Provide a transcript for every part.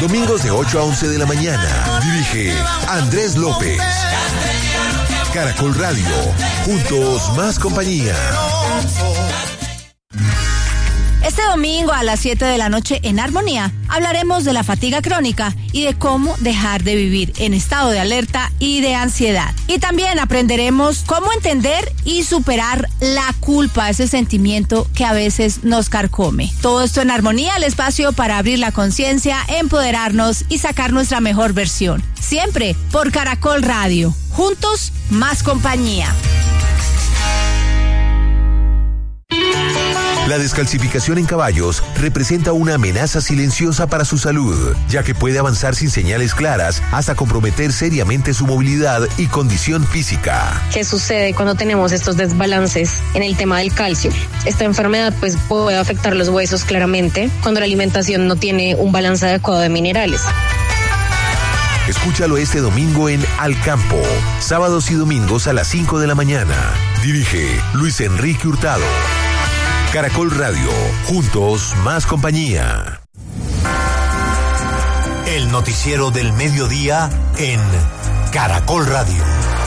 Domingos de 8 a 11 de la mañana. Dirige Andrés López. Caracol Radio. Juntos más compañía. Este domingo a las 7 de la noche en Armonía hablaremos de la fatiga crónica y de cómo dejar de vivir en estado de alerta y de ansiedad. Y también aprenderemos cómo entender y superar la culpa, ese sentimiento que a veces nos carcome. Todo esto en Armonía, el espacio para abrir la conciencia, empoderarnos y sacar nuestra mejor versión. Siempre por Caracol Radio. Juntos, más compañía. La descalcificación en caballos representa una amenaza silenciosa para su salud, ya que puede avanzar sin señales claras hasta comprometer seriamente su movilidad y condición física. ¿Qué sucede cuando tenemos estos desbalances en el tema del calcio? Esta enfermedad pues puede afectar los huesos claramente cuando la alimentación no tiene un balance adecuado de minerales. Escúchalo este domingo en Al Campo, sábados y domingos a las 5 de la mañana. Dirige Luis Enrique Hurtado. Caracol Radio, juntos más compañía. El noticiero del mediodía en Caracol Radio.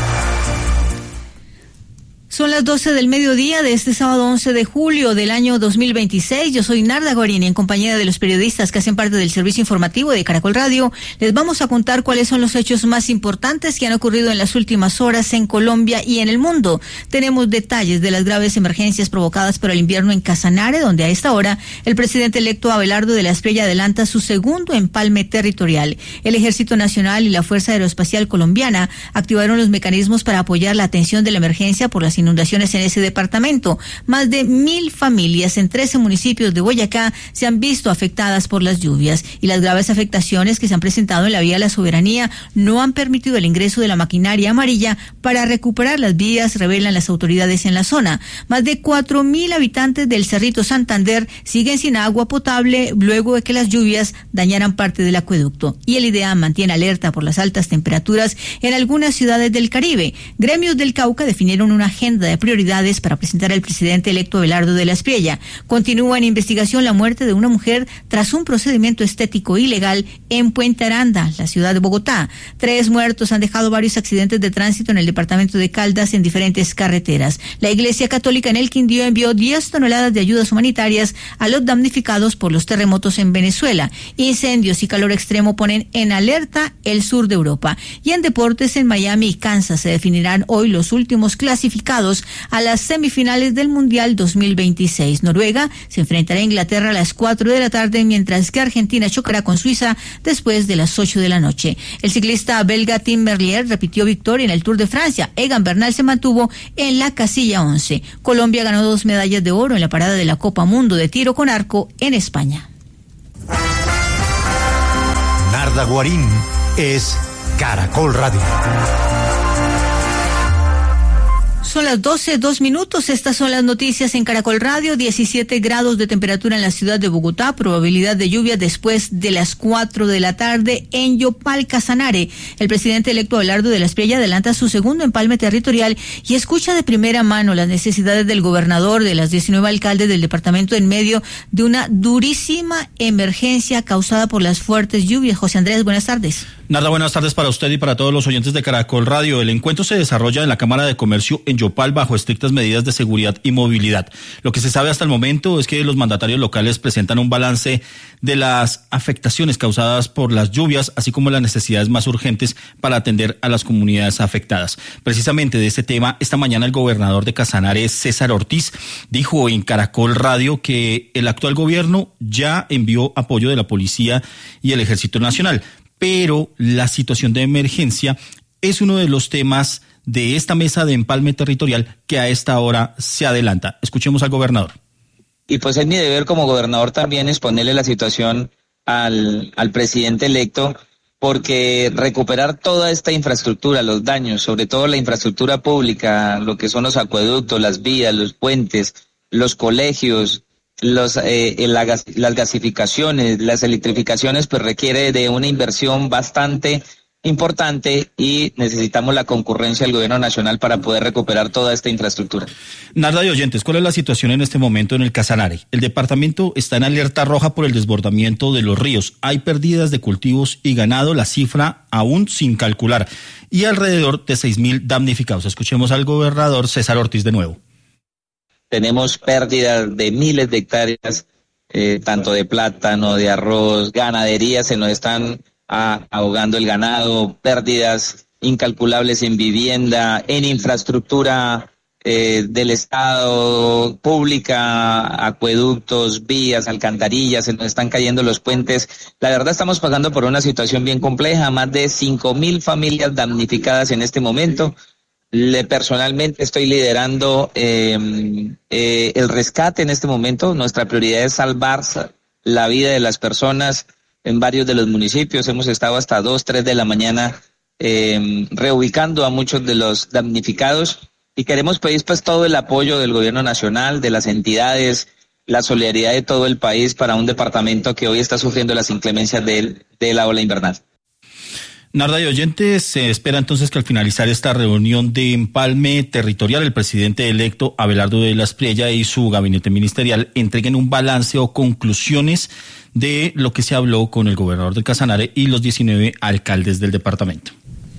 Son las 12 del mediodía de este sábado 11 de julio del año 2026. Yo soy Narda Guarini, en compañía de los periodistas que hacen parte del servicio informativo de Caracol Radio. Les vamos a contar cuáles son los hechos más importantes que han ocurrido en las últimas horas en Colombia y en el mundo. Tenemos detalles de las graves emergencias provocadas por el invierno en Casanare, donde a esta hora el presidente electo Abelardo de la Espriella adelanta su segundo empalme territorial. El Ejército Nacional y la Fuerza Aeroespacial Colombiana activaron los mecanismos para apoyar la atención de la emergencia por las inundaciones en ese departamento. Más de 1.000 familias en 13 municipios de Boyacá se han visto afectadas por las lluvias, y las graves afectaciones que se han presentado en la vía de la Soberanía no han permitido el ingreso de la maquinaria amarilla para recuperar las vías, revelan las autoridades en la zona. Más de 4.000 habitantes del Cerrito Santander siguen sin agua potable luego de que las lluvias dañaran parte del acueducto, y el IDEAM mantiene alerta por las altas temperaturas en algunas ciudades del Caribe. Gremios del Cauca definieron una agenda de prioridades para presentar al presidente electo Abelardo de la Espriella. Continúa en investigación la muerte de una mujer tras un procedimiento estético ilegal en Puente Aranda, la ciudad de Bogotá. 3 muertos han dejado varios accidentes de tránsito en el departamento de Caldas en diferentes carreteras. La Iglesia Católica en el Quindío envió 10 toneladas de ayudas humanitarias a los damnificados por los terremotos en Venezuela. Incendios y calor extremo ponen en alerta el sur de Europa. Y en deportes, en Miami y Kansas se definirán hoy los últimos clasificados a las semifinales del Mundial 2026. Noruega se enfrentará a Inglaterra a las 4 de la tarde, mientras que Argentina chocará con Suiza después de las 8 de la noche. El ciclista belga Tim Merlier repitió victoria en el Tour de Francia. Egan Bernal se mantuvo en la casilla 11. Colombia ganó 2 medallas de oro en la parada de la Copa Mundo de tiro con arco en España. Narda Guarín es Caracol Radio. Son las 12:02. Estas son las noticias en Caracol Radio. 17 grados de temperatura en la ciudad de Bogotá. Probabilidad de lluvia después de las 4 de la tarde en Yopal, Casanare. El presidente electo Abelardo de la Espriella adelanta su segundo empalme territorial y escucha de primera mano las necesidades del gobernador, de las 19 alcaldes del departamento en medio de una durísima emergencia causada por las fuertes lluvias. José Andrés, buenas tardes. Narda, buenas tardes para usted y para todos los oyentes de Caracol Radio. El encuentro se desarrolla en la Cámara de Comercio en Yopal bajo estrictas medidas de seguridad y movilidad. Lo que se sabe hasta el momento es que los mandatarios locales presentan un balance de las afectaciones causadas por las lluvias, así como las necesidades más urgentes para atender a las comunidades afectadas. Precisamente de este tema, esta mañana el gobernador de Casanare, César Ortiz, dijo en Caracol Radio que el actual gobierno ya envió apoyo de la policía y el Ejército Nacional, pero la situación de emergencia es uno de los temas de esta mesa de empalme territorial que a esta hora se adelanta. Escuchemos al gobernador. Y pues es mi deber como gobernador también exponerle la situación al presidente electo, porque recuperar toda esta infraestructura, los daños, sobre todo la infraestructura pública, lo que son los acueductos, las vías, los puentes, los colegios, las gasificaciones, las electrificaciones, pues requiere de una inversión bastante importante y necesitamos la concurrencia del gobierno nacional para poder recuperar toda esta infraestructura. Narda de oyentes, ¿cuál es la situación en este momento en el Casanare? El departamento está en alerta roja por el desbordamiento de los ríos. Hay pérdidas de cultivos y ganado, la cifra aún sin calcular, y alrededor de 6.000 damnificados. Escuchemos al gobernador César Ortiz de nuevo. Tenemos pérdidas de miles de hectáreas, tanto de plátano, de arroz, ganadería, se nos están ahogando el ganado, pérdidas incalculables en vivienda, en infraestructura del Estado, pública, acueductos, vías, alcantarillas, se nos están cayendo los puentes. La verdad estamos pasando por una situación bien compleja, más de 5.000 familias damnificadas en este momento. Personalmente estoy liderando el rescate en este momento. Nuestra prioridad es salvar la vida de las personas en varios de los municipios. Hemos estado hasta 2, 3 de la mañana reubicando a muchos de los damnificados y queremos pedir pues todo el apoyo del gobierno nacional, de las entidades, la solidaridad de todo el país para un departamento que hoy está sufriendo las inclemencias de la ola invernal. Narda y oyentes, se espera entonces que al finalizar esta reunión de empalme territorial, el presidente electo Abelardo de la Espriella y su gabinete ministerial entreguen un balance o conclusiones de lo que se habló con el gobernador del Casanare y los 19 alcaldes del departamento.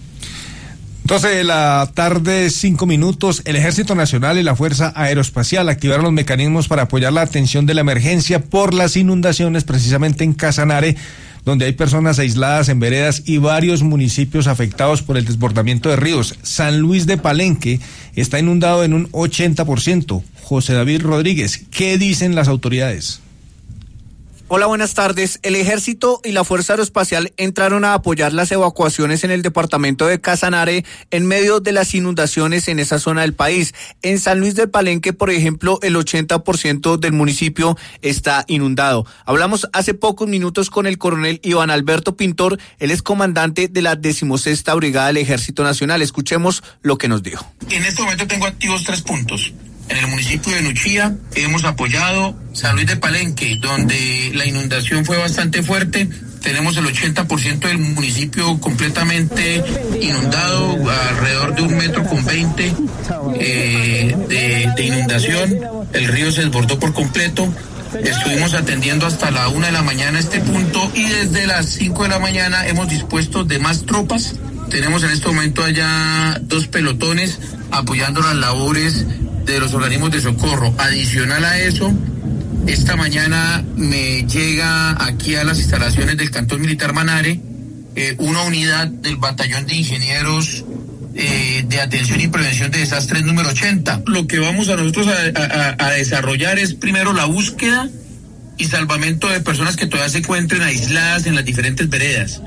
12 de la tarde, 5 minutos. El Ejército Nacional y la Fuerza Aeroespacial activaron los mecanismos para apoyar la atención de la emergencia por las inundaciones precisamente en Casanare, donde hay personas aisladas en veredas y varios municipios afectados por el desbordamiento de ríos. San Luis de Palenque está inundado en un 80%. José David Rodríguez, ¿qué dicen las autoridades? Hola, buenas tardes. El Ejército y la Fuerza Aeroespacial entraron a apoyar las evacuaciones en el departamento de Casanare en medio de las inundaciones en esa zona del país. En San Luis del Palenque, por ejemplo, el 80% del municipio está inundado. Hablamos hace pocos minutos con el coronel Iván Alberto Pintor, él es comandante de la 16ª Brigada del Ejército Nacional. Escuchemos lo que nos dijo. En este momento tengo activos 3 puntos. En el municipio de Nuchía hemos apoyado San Luis de Palenque, donde la inundación fue bastante fuerte. Tenemos el 80% del municipio completamente inundado, alrededor de 1,20 m de inundación. El río se desbordó por completo. Estuvimos atendiendo hasta la 1 de la mañana este punto y desde las 5 de la mañana hemos dispuesto de más tropas. Tenemos en este momento allá 2 pelotones apoyando las labores de los organismos de socorro. Adicional a eso, esta mañana me llega aquí a las instalaciones del Cantón Militar Manare una unidad del Batallón de Ingenieros de Atención y Prevención de Desastres número 80. Lo que vamos a nosotros a desarrollar es primero la búsqueda y salvamento de personas que todavía se encuentren aisladas en las diferentes veredas.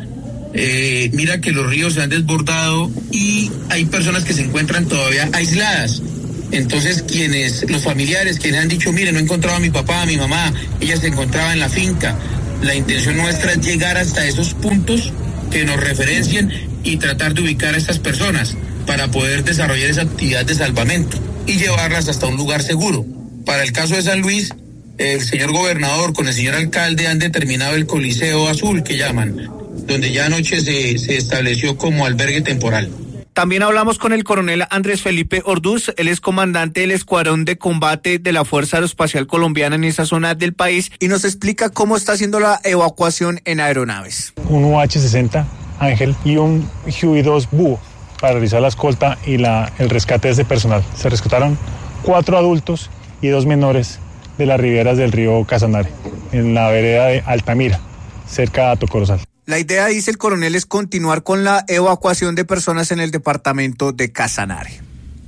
Mira que los ríos se han desbordado y hay personas que se encuentran todavía aisladas. Entonces los familiares quienes han dicho, mire, no he encontrado a mi papá, a mi mamá, ella se encontraba en la finca. La intención nuestra es llegar hasta esos puntos que nos referencien y tratar de ubicar a estas personas para poder desarrollar esa actividad de salvamento y llevarlas hasta un lugar seguro. Para el caso de San Luis, el señor gobernador con el señor alcalde han determinado el Coliseo Azul, que llaman, donde ya anoche se estableció como albergue temporal. También hablamos con el coronel Andrés Felipe Orduz, él es comandante del Escuadrón de Combate de la Fuerza Aeroespacial Colombiana en esa zona del país y nos explica cómo está haciendo la evacuación en aeronaves. Un UH-60 Ángel y un Huey-2 Búho para realizar la escolta y el rescate de ese personal. Se rescataron 4 adultos y 2 menores de las riberas del río Casanare, en la vereda de Altamira, cerca de Tocorozal. La idea, dice el coronel, es continuar con la evacuación de personas en el departamento de Casanare.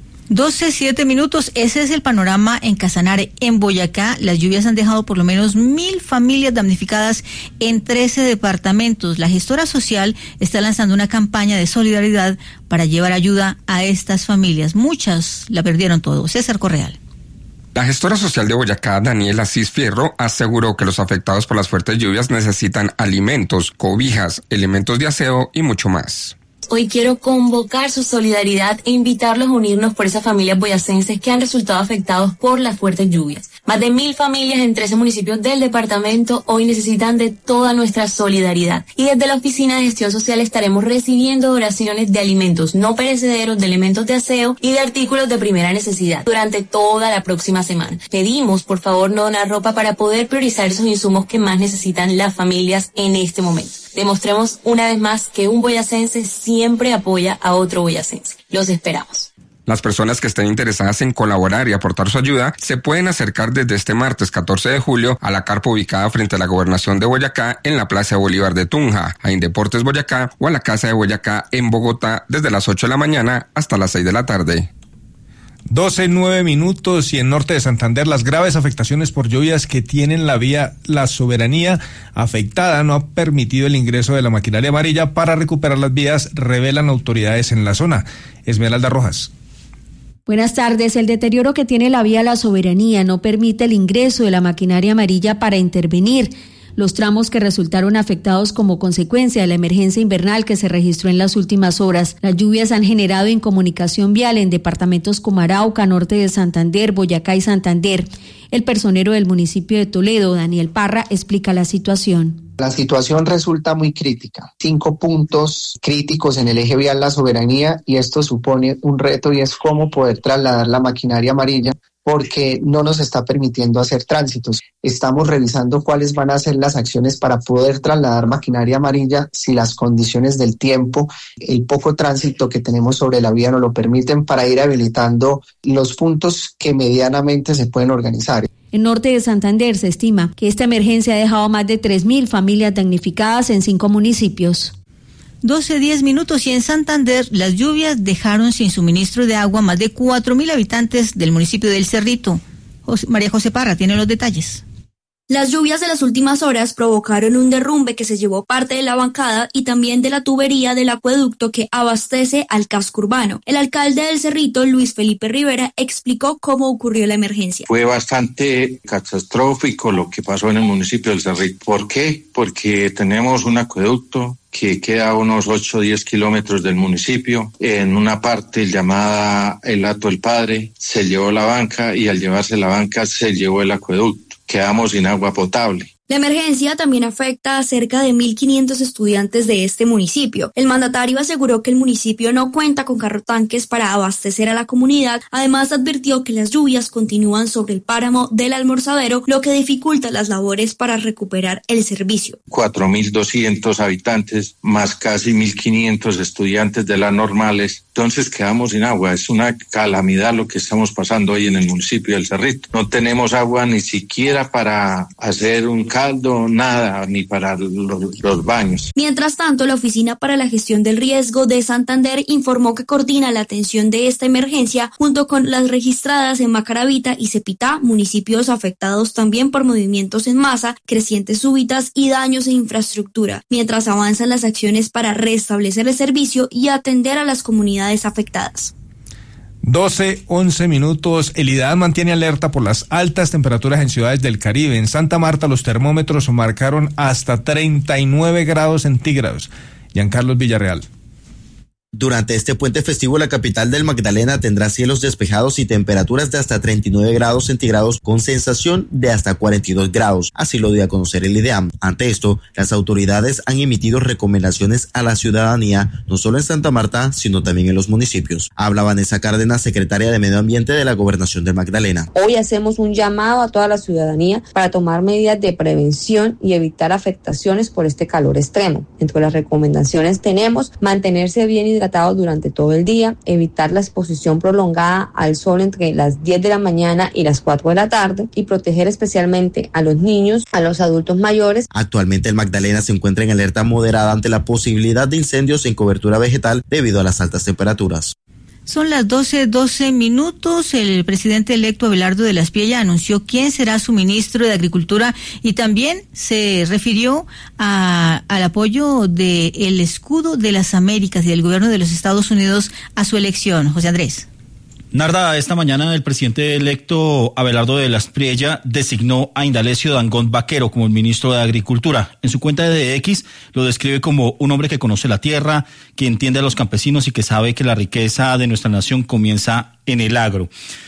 12:07 minutos. Ese es el panorama en Casanare. En Boyacá, las lluvias han dejado por lo menos 1.000 familias damnificadas en 13 departamentos. La gestora social está lanzando una campaña de solidaridad para llevar ayuda a estas familias. Muchas la perdieron todo. César Correal. La gestora social de Boyacá, Daniela Cis Fierro, aseguró que los afectados por las fuertes lluvias necesitan alimentos, cobijas, elementos de aseo y mucho más. Hoy quiero convocar su solidaridad e invitarlos a unirnos por esas familias boyacenses que han resultado afectados por las fuertes lluvias. Más de 1.000 familias en 13 municipios del departamento hoy necesitan de toda nuestra solidaridad. Y desde la Oficina de Gestión Social estaremos recibiendo donaciones de alimentos no perecederos, de elementos de aseo y de artículos de primera necesidad durante toda la próxima semana. Pedimos, por favor, no donar ropa para poder priorizar esos insumos que más necesitan las familias en este momento. Demostremos una vez más que un boyacense siempre apoya a otro boyacense. Los esperamos. Las personas que estén interesadas en colaborar y aportar su ayuda se pueden acercar desde este martes 14 de julio a la carpa ubicada frente a la Gobernación de Boyacá en la Plaza Bolívar de Tunja, a Indeportes Boyacá o a la Casa de Boyacá en Bogotá desde las 8 de la mañana hasta las 6 de la tarde. 12:09 y en norte de Santander las graves afectaciones por lluvias que tienen la vía La Soberanía afectada no ha permitido el ingreso de la maquinaria amarilla para recuperar las vías, revelan autoridades en la zona. Esmeralda Rojas. Buenas tardes. El deterioro que tiene la vía La Soberanía no permite el ingreso de la maquinaria amarilla para intervenir. Los tramos que resultaron afectados como consecuencia de la emergencia invernal que se registró en las últimas horas. Las lluvias han generado incomunicación vial en departamentos como Arauca, norte de Santander, Boyacá y Santander. El personero del municipio de Toledo, Daniel Parra, explica la situación. La situación resulta muy crítica. 5 puntos críticos en el eje vial La Soberanía y esto supone un reto y es cómo poder trasladar la maquinaria amarilla porque no nos está permitiendo hacer tránsitos. Estamos revisando cuáles van a ser las acciones para poder trasladar maquinaria amarilla si las condiciones del tiempo, el poco tránsito que tenemos sobre la vía nos lo permiten para ir habilitando los puntos que medianamente se pueden organizar. En norte de Santander se estima que esta emergencia ha dejado más de 3.000 familias damnificadas en 5 municipios. 12:10 y en Santander las lluvias dejaron sin suministro de agua más de 4.000 habitantes del municipio del Cerrito. María José Parra tiene los detalles. Las lluvias de las últimas horas provocaron un derrumbe que se llevó parte de la bancada y también de la tubería del acueducto que abastece al casco urbano. El alcalde del Cerrito, Luis Felipe Rivera, explicó cómo ocurrió la emergencia. Fue bastante catastrófico lo que pasó en el municipio del Cerrito. ¿Por qué? Porque tenemos un acueducto que queda a unos 8 o 10 kilómetros del municipio. En una parte llamada el Hato del Padre se llevó la banca y al llevarse la banca se llevó el acueducto. Quedamos sin agua potable. La emergencia también afecta a cerca de 1.500 estudiantes de este municipio. El mandatario aseguró que el municipio no cuenta con carrotanques para abastecer a la comunidad. Además, advirtió que las lluvias continúan sobre el páramo del Almorzadero, lo que dificulta las labores para recuperar el servicio. 4.200 habitantes, más casi 1.500 estudiantes de las normales. Entonces quedamos sin agua. Es una calamidad lo que estamos pasando hoy en el municipio del Cerrito. No tenemos agua ni siquiera para hacer un caldo, nada, ni para los baños. Mientras tanto, la Oficina para la Gestión del Riesgo de Santander informó que coordina la atención de esta emergencia junto con las registradas en Macaravita y Cepitá, municipios afectados también por movimientos en masa, crecientes súbitas y daños en infraestructura, mientras avanzan las acciones para restablecer el servicio y atender a las comunidades afectadas. 12:11. El IDAN mantiene alerta por las altas temperaturas en ciudades del Caribe. En Santa Marta los termómetros marcaron hasta 39 grados centígrados. Giancarlos Villarreal. Durante este puente festivo, la capital del Magdalena tendrá cielos despejados y temperaturas de hasta 39 grados centígrados con sensación de hasta 42 grados. Así lo dio a conocer el IDEAM. Ante esto, las autoridades han emitido recomendaciones a la ciudadanía, no solo en Santa Marta, sino también en los municipios. Habla Vanessa Cárdenas, secretaria de Medio Ambiente de la Gobernación del Magdalena. Hoy hacemos un llamado a toda la ciudadanía para tomar medidas de prevención y evitar afectaciones por este calor extremo. Entre las recomendaciones tenemos mantenerse bien hidratado durante todo el día, evitar la exposición prolongada al sol entre las 10 de la mañana y las 4 de la tarde y proteger especialmente a los niños, a los adultos mayores. Actualmente el Magdalena se encuentra en alerta moderada ante la posibilidad de incendios en cobertura vegetal debido a las altas temperaturas. Son las 12:12. El presidente electo Abelardo de la Espriella anunció quién será su ministro de Agricultura y también se refirió al apoyo del escudo de las Américas y del gobierno de los Estados Unidos a su elección. José Andrés. Narda, esta mañana el presidente electo Abelardo de la Espriella designó a Indalecio Dangond Vaquero como el ministro de Agricultura. En su cuenta de X lo describe como un hombre que conoce la tierra, que entiende a los campesinos y que sabe que la riqueza de nuestra nación comienza en el agro.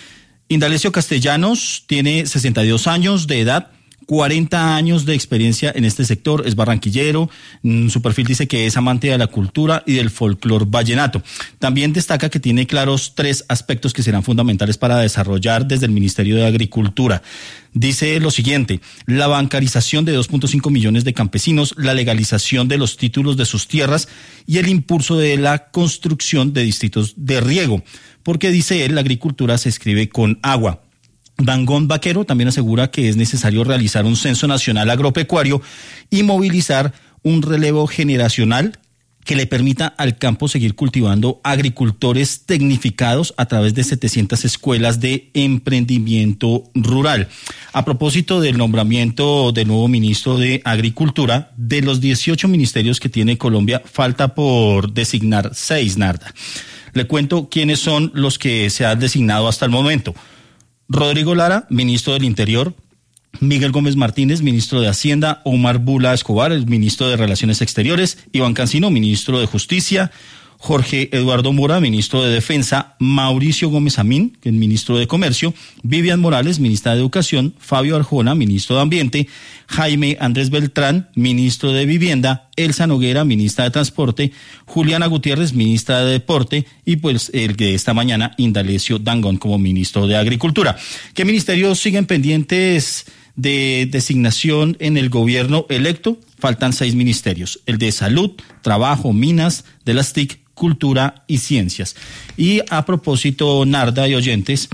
Indalecio Castellanos tiene 62 años de edad, 40 años de experiencia en este sector, es barranquillero, su perfil dice que es amante de la cultura y del folclor vallenato. También destaca que tiene claros 3 aspectos que serán fundamentales para desarrollar desde el Ministerio de Agricultura. Dice lo siguiente: la bancarización de 2.5 millones de campesinos, la legalización de los títulos de sus tierras y el impulso de la construcción de distritos de riego, porque dice él, la agricultura se escribe con agua. Dangond Vaquero también asegura que es necesario realizar un censo nacional agropecuario y movilizar un relevo generacional que le permita al campo seguir cultivando agricultores tecnificados a través de 700 escuelas de emprendimiento rural. A propósito del nombramiento del nuevo ministro de Agricultura, de los 18 ministerios que tiene Colombia, falta por designar 6, Narda. Le cuento quiénes son los que se han designado hasta el momento. Rodrigo Lara, ministro del Interior; Miguel Gómez Martínez, ministro de Hacienda; Omar Bula Escobar, el ministro de Relaciones Exteriores; Iván Cancino, ministro de Justicia; Jorge Eduardo Mora, ministro de Defensa; Mauricio Gómez Amín, el ministro de Comercio; Vivian Morales, ministra de Educación; Fabio Arjona, ministro de Ambiente; Jaime Andrés Beltrán, ministro de Vivienda; Elsa Noguera, ministra de Transporte; Juliana Gutiérrez, ministra de Deporte, y pues el de esta mañana, Indalecio Dangond, como ministro de Agricultura. ¿Qué ministerios siguen pendientes de designación en el gobierno electo? Faltan 6 ministerios: el de Salud, Trabajo, Minas, de las TIC, Cultura y Ciencias. Y a propósito, Narda y oyentes,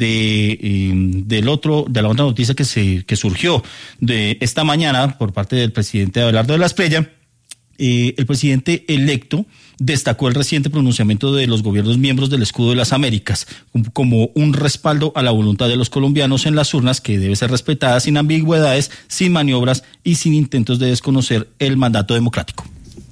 de la otra noticia que surgió de esta mañana por parte del presidente Abelardo de la Espriella, el presidente electo destacó el reciente pronunciamiento de los gobiernos miembros del Escudo de las Américas como un respaldo a la voluntad de los colombianos en las urnas, que debe ser respetada sin ambigüedades, sin maniobras y sin intentos de desconocer el mandato democrático.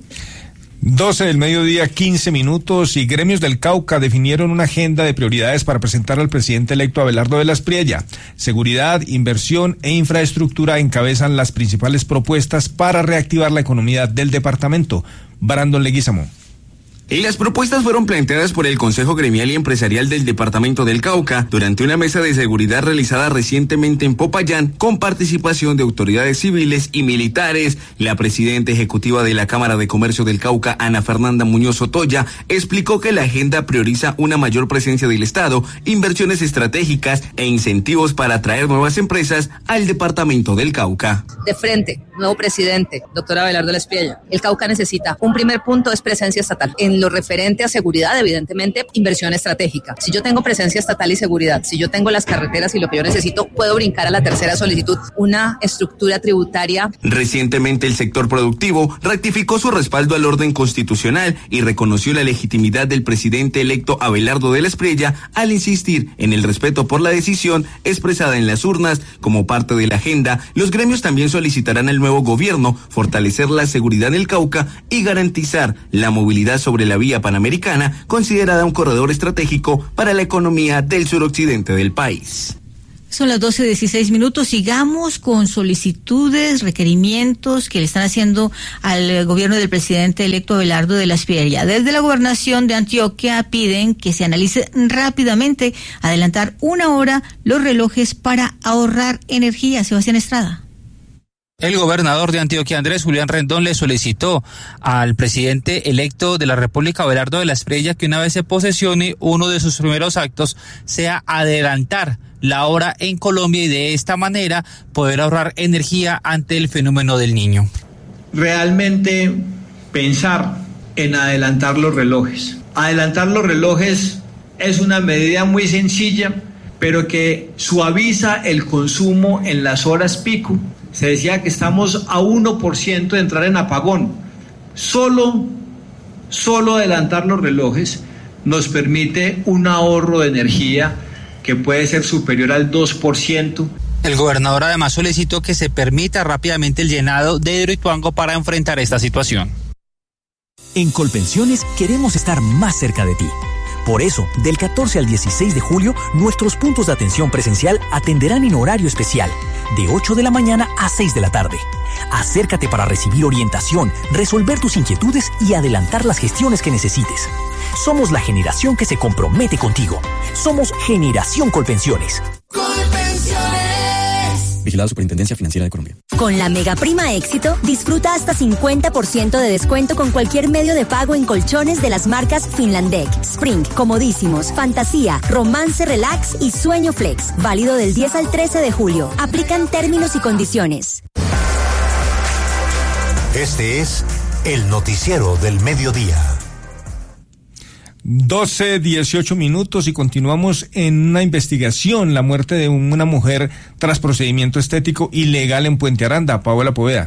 12 del mediodía, 15 minutos, y gremios del Cauca definieron una agenda de prioridades para presentar al presidente electo Abelardo de la Espriella. Seguridad, inversión e infraestructura encabezan las principales propuestas para reactivar la economía del departamento. Brandon Leguizamo. Las propuestas fueron planteadas por el Consejo Gremial y Empresarial del Departamento del Cauca durante una mesa de seguridad realizada recientemente en Popayán, con participación de autoridades civiles y militares. La presidenta ejecutiva de la Cámara de Comercio del Cauca, Ana Fernanda Muñoz Otoya, explicó que la agenda prioriza una mayor presencia del Estado, inversiones estratégicas e incentivos para atraer nuevas empresas al Departamento del Cauca. De frente, nuevo presidente, doctor Abelardo de la Espriella. El Cauca necesita, un primer punto es presencia estatal. En lo referente a seguridad, evidentemente, inversión estratégica. Si yo tengo presencia estatal y seguridad, si yo tengo las carreteras y lo que yo necesito, puedo brincar a la tercera solicitud, una estructura tributaria. Recientemente el sector productivo ratificó su respaldo al orden constitucional y reconoció la legitimidad del presidente electo Abelardo de la Espriella al insistir en el respeto por la decisión expresada en las urnas. Como parte de la agenda, los gremios también solicitarán al nuevo gobierno fortalecer la seguridad del Cauca y garantizar la movilidad sobre la vía panamericana, considerada un corredor estratégico para la economía del suroccidente del país. Son las 12:16 minutos. Sigamos con solicitudes, requerimientos que le están haciendo al gobierno del presidente electo Abelardo de la Espriella. Desde la gobernación de Antioquia piden que se analice rápidamente adelantar 1 hora los relojes para ahorrar energía. Sebastián Estrada. El gobernador de Antioquia, Andrés Julián Rendón, le solicitó al presidente electo de la República, Abelardo de la Espriella, que una vez se posesione, uno de sus primeros actos sea adelantar la hora en Colombia y de esta manera poder ahorrar energía ante el fenómeno del Niño. Realmente pensar en adelantar los relojes. Adelantar los relojes es una medida muy sencilla, pero que suaviza el consumo en las horas pico. Se decía que estamos a 1% de entrar en apagón. Solo adelantar los relojes nos permite un ahorro de energía que puede ser superior al 2%. El gobernador además solicitó que se permita rápidamente el llenado de Hidroituango para enfrentar esta situación. En Colpensiones queremos estar más cerca de ti. Por eso, del 14 al 16 de julio, nuestros puntos de atención presencial atenderán en horario especial, de 8 de la mañana a 6 de la tarde. Acércate para recibir orientación, resolver tus inquietudes y adelantar las gestiones que necesites. Somos la generación que se compromete contigo. Somos Generación Colpensiones. Vigilado Superintendencia Financiera de Colombia. Con la Mega Prima Éxito, disfruta hasta 50% de descuento con cualquier medio de pago en colchones de las marcas Finlandec, Spring, Comodísimos, Fantasía, Romance Relax y Sueño Flex. Válido del 10 al 13 de julio. Aplican términos y condiciones. Este es el noticiero del mediodía. 12:18 minutos y continuamos en una investigación, la muerte de una mujer tras procedimiento estético ilegal en Puente Aranda. Paola Poveda.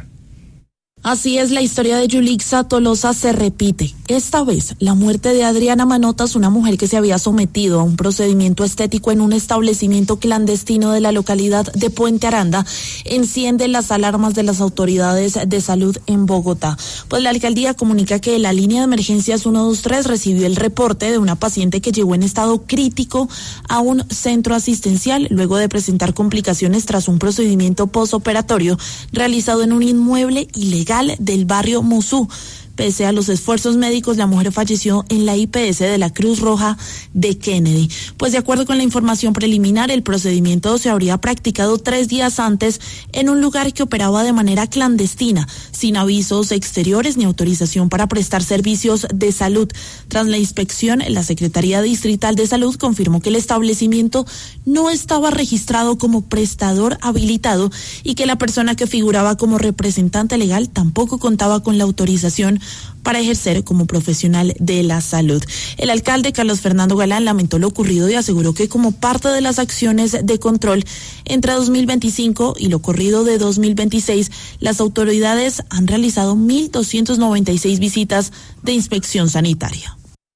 Así es, la historia de Yulixa Tolosa se repite. Esta vez, la muerte de Adriana Manotas, una mujer que se había sometido a un procedimiento estético en un establecimiento clandestino de la localidad de Puente Aranda, enciende las alarmas de las autoridades de salud en Bogotá. Pues la alcaldía comunica que la línea de emergencias 123 recibió el reporte de una paciente que llegó en estado crítico a un centro asistencial luego de presentar complicaciones tras un procedimiento postoperatorio realizado en un inmueble ilegal del barrio Musú. Pese a los esfuerzos médicos, la mujer falleció en la IPS de la Cruz Roja de Kennedy. Pues de acuerdo con la información preliminar, el procedimiento se habría practicado 3 días antes en un lugar que operaba de manera clandestina, sin avisos exteriores ni autorización para prestar servicios de salud. Tras la inspección, la Secretaría Distrital de Salud confirmó que el establecimiento no estaba registrado como prestador habilitado y que la persona que figuraba como representante legal tampoco contaba con la autorización para ejercer como profesional de la salud. El alcalde Carlos Fernando Galán lamentó lo ocurrido y aseguró que como parte de las acciones de control entre 2025 y lo corrido de 2026, las autoridades han realizado 1.296 visitas de inspección sanitaria.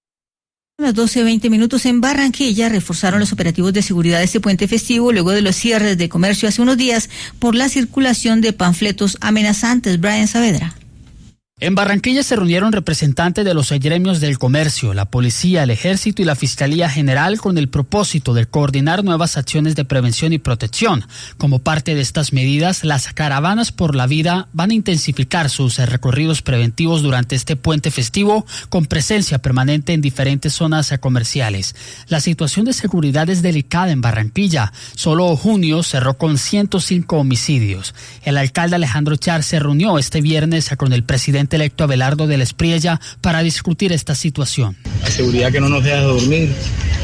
A las 12:20 minutos en Barranquilla reforzaron los operativos de seguridad de este puente festivo luego de los cierres de comercio hace unos días por la circulación de panfletos amenazantes. Brian Saavedra. En Barranquilla se reunieron representantes de los gremios del comercio, la policía, el ejército y la Fiscalía General con el propósito de coordinar nuevas acciones de prevención y protección. Como parte de estas medidas, las caravanas por la vida van a intensificar sus recorridos preventivos durante este puente festivo con presencia permanente en diferentes zonas comerciales. La situación de seguridad es delicada en Barranquilla. Solo junio cerró con 105 homicidios. El alcalde Alejandro Char se reunió este viernes con el presidente electo Abelardo de la Espriella para discutir esta situación. La seguridad que no nos deja dormir,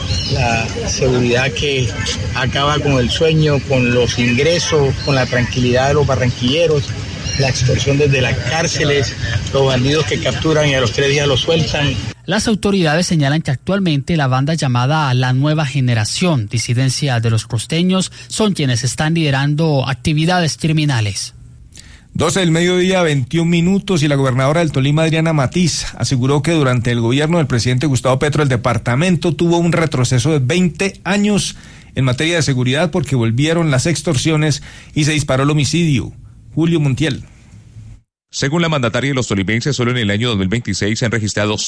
la seguridad que acaba con el sueño, con los ingresos, con la tranquilidad de los barranquilleros, la extorsión desde las cárceles, los bandidos que capturan y a los 3 días los sueltan. Las autoridades señalan que actualmente la banda llamada La Nueva Generación, disidencia de los costeños, son quienes están liderando actividades criminales. 12 del mediodía, 21 minutos, y la gobernadora del Tolima, Adriana Matiz, aseguró que durante el gobierno del presidente Gustavo Petro, el departamento tuvo un retroceso de 20 años en materia de seguridad porque volvieron las extorsiones y se disparó el homicidio. Julio Montiel. Según la mandataria, los tolimenses solo en el año 2026 se han registrado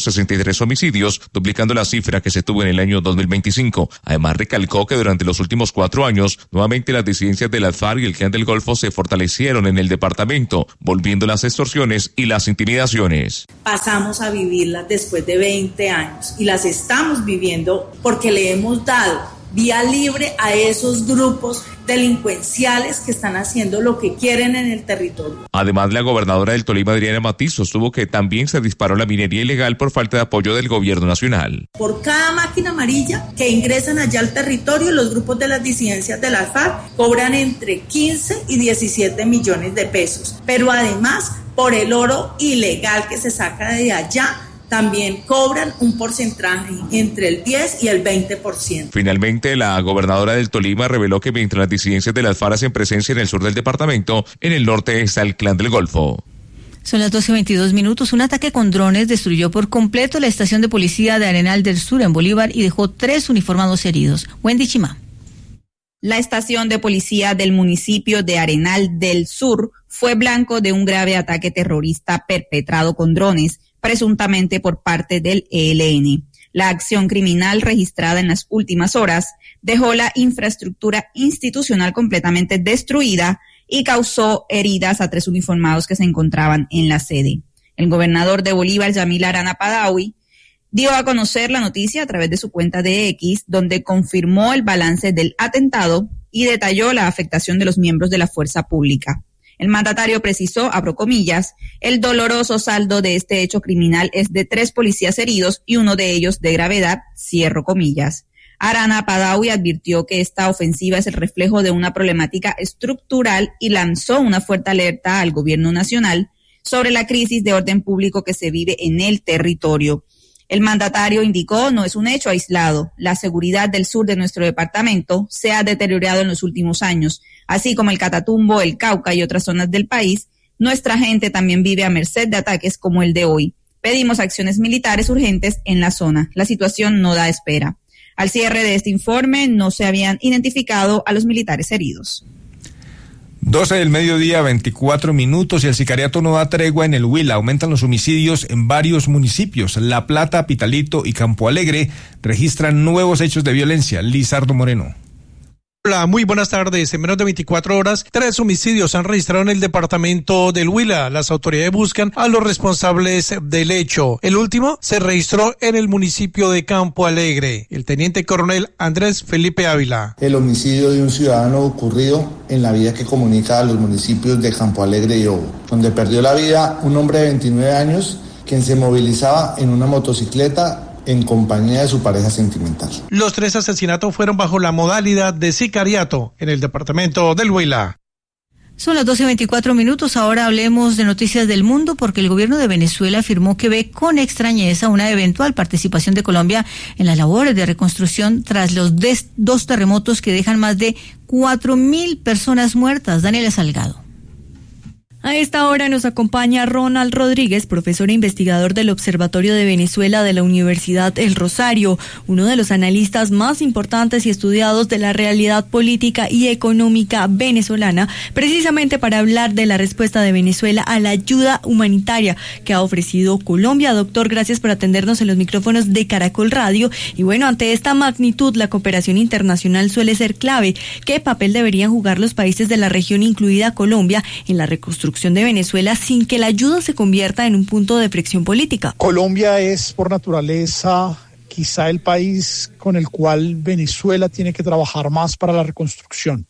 163 homicidios, duplicando la cifra que se tuvo en el año 2025. Además, recalcó que durante los últimos 4 años, nuevamente las disidencias de las FARC y el Clan del Golfo se fortalecieron en el departamento, volviendo las extorsiones y las intimidaciones. Pasamos a vivirlas después de 20 años y las estamos viviendo porque le hemos dado vía libre a esos grupos delincuenciales que están haciendo lo que quieren en el territorio. Además, la gobernadora del Tolima, Adriana Matiz, sostuvo que también se disparó la minería ilegal por falta de apoyo del gobierno nacional. Por cada máquina amarilla que ingresan allá al territorio, los grupos de las disidencias de la FARC cobran entre 15 y 17 millones de pesos. Pero además, por el oro ilegal que se saca de allá, también cobran un porcentaje entre el 10 y el 20%. Finalmente, la gobernadora del Tolima reveló que mientras las disidencias de las FARC hacen presencia en el sur del departamento, en el norte está el Clan del Golfo. Son las 12:22 minutos. Un ataque con drones destruyó por completo la estación de policía de Arenal del Sur en Bolívar y dejó 3 uniformados heridos. Wendy Chimá. La estación de policía del municipio de Arenal del Sur fue blanco de un grave ataque terrorista perpetrado con drones, presuntamente por parte del ELN. La acción criminal registrada en las últimas horas dejó la infraestructura institucional completamente destruida y causó heridas a 3 uniformados que se encontraban en la sede. El gobernador de Bolívar, Yamil Arana Padawi, dio a conocer la noticia a través de su cuenta de X, donde confirmó el balance del atentado y detalló la afectación de los miembros de la fuerza pública. El mandatario precisó, abro comillas, el doloroso saldo de este hecho criminal es de 3 policías heridos y uno de ellos de gravedad, cierro comillas. Arana Padawi advirtió que esta ofensiva es el reflejo de una problemática estructural y lanzó una fuerte alerta al gobierno nacional sobre la crisis de orden público que se vive en el territorio. El mandatario indicó, no es un hecho aislado. La seguridad del sur de nuestro departamento se ha deteriorado en los últimos años, así como el Catatumbo, el Cauca y otras zonas del país. Nuestra gente también vive a merced de ataques como el de hoy. Pedimos acciones militares urgentes en la zona. La situación no da espera. Al cierre de este informe no se habían identificado a los militares heridos. 12 del mediodía, 24 minutos, y el sicariato no da tregua en el Huila. Aumentan los homicidios en varios municipios. La Plata, Pitalito y Campo Alegre registran nuevos hechos de violencia. Lizardo Moreno. Hola, muy buenas tardes. En menos de 24 horas, 3 homicidios se han registrado en el departamento del Huila. Las autoridades buscan a los responsables del hecho. El último se registró en el municipio de Campo Alegre. El teniente coronel Andrés Felipe Ávila. El homicidio de un ciudadano ocurrido en la vía que comunica a los municipios de Campo Alegre y Obo, donde perdió la vida un hombre de 29 años quien se movilizaba en una motocicleta en compañía de su pareja sentimental. Los 3 asesinatos fueron bajo la modalidad de sicariato en el departamento del Huila. Son las 12:24 minutos. Ahora hablemos de noticias del mundo, porque el gobierno de Venezuela afirmó que ve con extrañeza una eventual participación de Colombia en las labores de reconstrucción tras los 2 terremotos que dejan más de 4.000 personas muertas. Daniela Salgado. A esta hora nos acompaña Ronald Rodríguez, profesor e investigador del Observatorio de Venezuela de la Universidad El Rosario, uno de los analistas más importantes y estudiados de la realidad política y económica venezolana, precisamente para hablar de la respuesta de Venezuela a la ayuda humanitaria que ha ofrecido Colombia. Doctor, gracias por atendernos en los micrófonos de Caracol Radio. Y bueno, ante esta magnitud, la cooperación internacional suele ser clave. ¿Qué papel deberían jugar los países de la región, incluida Colombia, en la reconstrucción de Venezuela sin que la ayuda se convierta en un punto de fricción política? Colombia es por naturaleza quizá el país con el cual Venezuela tiene que trabajar más para la reconstrucción.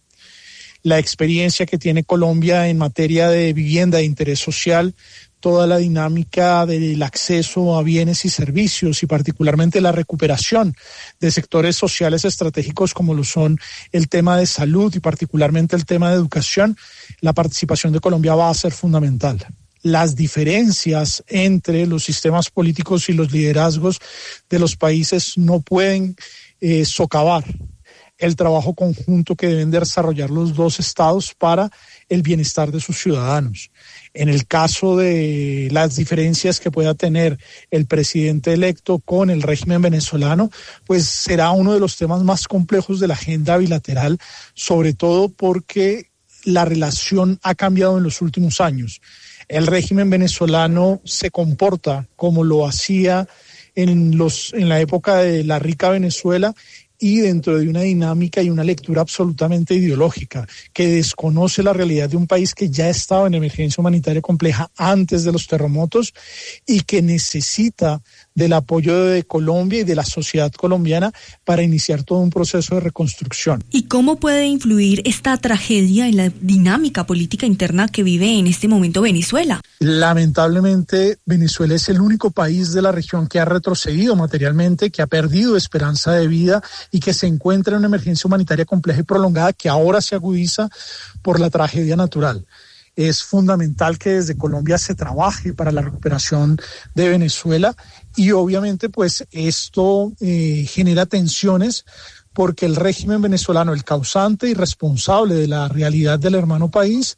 La experiencia que tiene Colombia en materia de vivienda de interés social, toda la dinámica del acceso a bienes y servicios y particularmente la recuperación de sectores sociales estratégicos como lo son el tema de salud y particularmente el tema de educación, la participación de Colombia va a ser fundamental. Las diferencias entre los sistemas políticos y los liderazgos de los países no pueden socavar el trabajo conjunto que deben de desarrollar los 2 estados para el bienestar de sus ciudadanos. En el caso de las diferencias que pueda tener el presidente electo con el régimen venezolano, pues será uno de los temas más complejos de la agenda bilateral, sobre todo porque la relación ha cambiado en los últimos años. El régimen venezolano se comporta como lo hacía en la época de la rica Venezuela, y dentro de una dinámica y una lectura absolutamente ideológica que desconoce la realidad de un país que ya estaba en emergencia humanitaria compleja antes de los terremotos y que necesita del apoyo de Colombia y de la sociedad colombiana para iniciar todo un proceso de reconstrucción. ¿Y cómo puede influir esta tragedia en la dinámica política interna que vive en este momento Venezuela? Lamentablemente, Venezuela es el único país de la región que ha retrocedido materialmente, que ha perdido esperanza de vida y que se encuentra en una emergencia humanitaria compleja y prolongada que ahora se agudiza por la tragedia natural. Es fundamental que desde Colombia se trabaje para la recuperación de Venezuela y obviamente pues esto genera tensiones porque el régimen venezolano, el causante y responsable de la realidad del hermano país,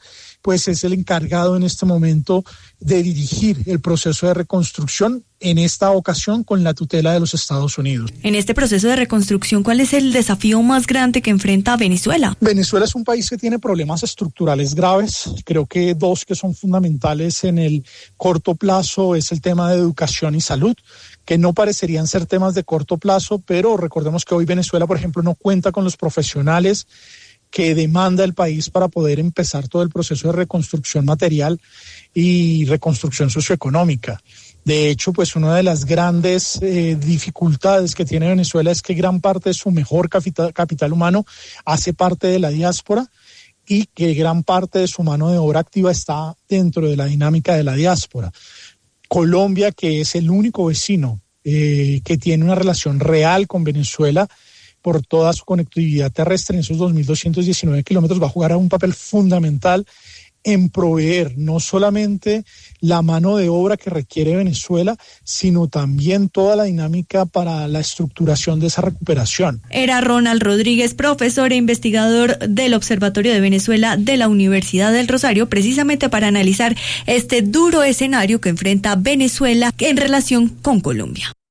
pues es el encargado en este momento de dirigir el proceso de reconstrucción, en esta ocasión con la tutela de los Estados Unidos. En este proceso de reconstrucción, ¿cuál es el desafío más grande que enfrenta Venezuela? Venezuela es un país que tiene problemas estructurales graves. Creo que dos que son fundamentales en el corto plazo es el tema de educación y salud, que no parecerían ser temas de corto plazo, pero recordemos que hoy Venezuela, por ejemplo, no cuenta con los profesionales que demanda el país para poder empezar todo el proceso de reconstrucción material y reconstrucción socioeconómica. De hecho, pues una de las grandes dificultades que tiene Venezuela es que gran parte de su mejor capital humano hace parte de la diáspora y que gran parte de su mano de obra activa está dentro de la dinámica de la diáspora. Colombia, que es el único vecino que tiene una relación real con Venezuela por toda su conectividad terrestre en esos 2.219 kilómetros, va a jugar un papel fundamental en proveer no solamente la mano de obra que requiere Venezuela, sino también toda la dinámica para la estructuración de esa recuperación. Era Ronald Rodríguez, profesor e investigador del Observatorio de Venezuela de la Universidad del Rosario, precisamente para analizar este duro escenario que enfrenta Venezuela en relación con Colombia.